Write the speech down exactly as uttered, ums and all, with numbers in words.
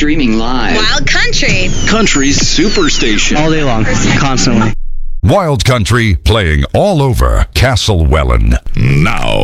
Streaming live. Wild Country. Country's superstation. All day long, constantly. Wild Country playing all over Castle Welland. Now.